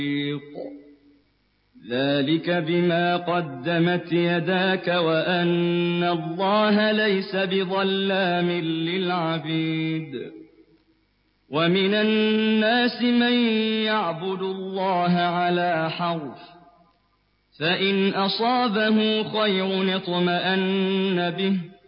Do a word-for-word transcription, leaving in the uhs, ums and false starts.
ذلك بما قدمت يداك وأن الله ليس بظلام للعبيد ومن الناس من يعبد الله على حرف فإن أصابه خير اطمأن به